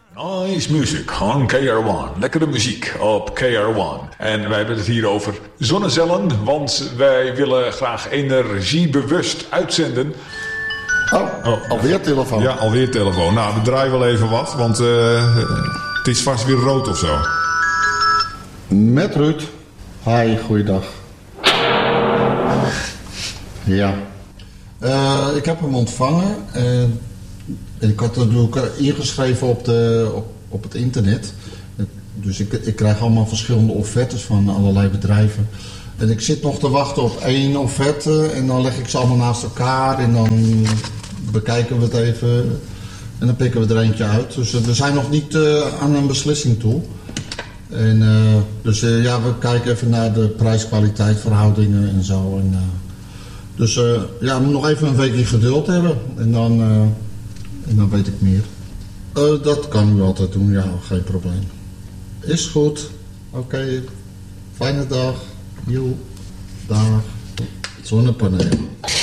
Nice music on KR1. Lekkere muziek op KR1. En wij hebben het hier over zonnecellen, want wij willen graag energiebewust uitzenden. Alweer telefoon. Ja, alweer telefoon. Nou, we draaien wel even wat, want het is vast weer rood of zo. Met Ruud. Hi, goeiedag. Ja. Ik heb hem ontvangen. Ik had het ook ingeschreven op het internet. Dus ik krijg allemaal verschillende offertes van allerlei bedrijven. En ik zit nog te wachten op 1 offerte. En dan leg ik ze allemaal naast elkaar. En dan bekijken we het even. En dan pikken we er eentje uit. Dus we zijn nog niet aan een beslissing toe. En, we kijken even naar de prijs-kwaliteit verhoudingen en zo. We moeten nog even een weekje geduld hebben. En dan weet ik meer. Dat kan u altijd doen, ja, geen probleem. Is goed. Oké. Fijne dag. Joe. Dag. Zonnepaneel.